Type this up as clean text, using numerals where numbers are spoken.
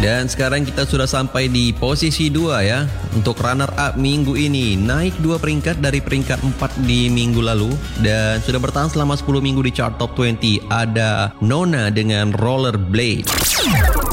Dan sekarang kita sudah sampai di posisi 2 ya. Untuk runner up minggu ini naik 2 peringkat dari peringkat 4 di minggu lalu dan sudah bertahan selama 10 minggu di chart top 20. Ada Nona dengan Rollerblade.